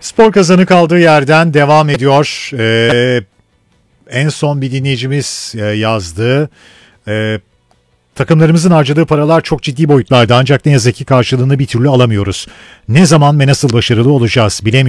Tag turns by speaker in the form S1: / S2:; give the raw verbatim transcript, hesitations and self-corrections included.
S1: Spor Kazanı kaldığı yerden devam ediyor. Ee, en son bir dinleyicimiz e, yazdı. Ee, takımlarımızın harcadığı paralar çok ciddi boyutlarda, ancak ne yazık ki karşılığını bir türlü alamıyoruz. Ne zaman ve nasıl başarılı olacağız bilemiyorum.